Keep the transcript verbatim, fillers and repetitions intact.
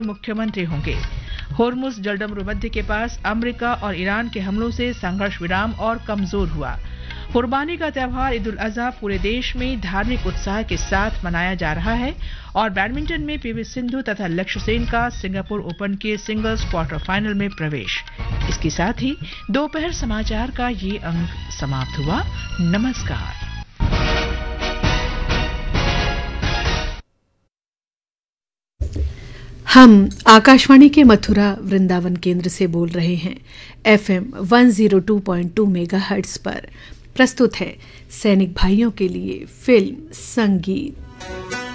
मुख्यमंत्री होंगे। होर्मुज जलडमरू मध्य के पास अमेरिका और ईरान के हमलों से संघर्ष विराम और कमजोर हुआ। कुर्बानी का त्यौहार ईद उल अजहा पूरे देश में धार्मिक उत्साह के साथ मनाया जा रहा है। और बैडमिंटन में पीवी सिंधु तथा लक्ष्य सेन का सिंगापुर ओपन के सिंगल्स क्वार्टर फाइनल में प्रवेश। इसके साथ ही दोपहर समाचार का ये अंक समाप्त हुआ। नमस्कार। हम आकाशवाणी के मथुरा वृंदावन केंद्र से बोल रहे हैं। एफएम एक सौ दो पॉइंट दो मेगाहर्ट्ज पर प्रस्तुत है सैनिक भाइयों के लिए फिल्म संगीत।